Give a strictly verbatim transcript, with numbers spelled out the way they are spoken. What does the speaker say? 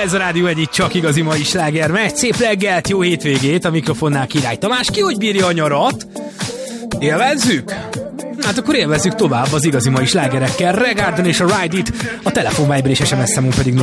Ez a Rádió egyik csak igazi mai sláger megy. Szép reggelt, jó hétvégét, a mikrofonnál Király Tamás. Ki hogy bírja a nyarat? Élvezzük? Hát akkor élvezzük tovább az igazi mai slágerekkel. Regardon és a Ride It, a telefonvájből és es em es számunk pedig